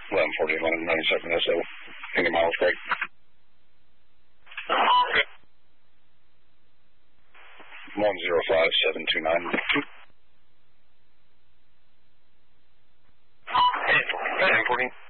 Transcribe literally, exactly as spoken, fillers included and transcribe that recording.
eleven forty, eleven ninety-seven S O. Any miles break. Okay. one zero five seven two nine. Hey, ten forty.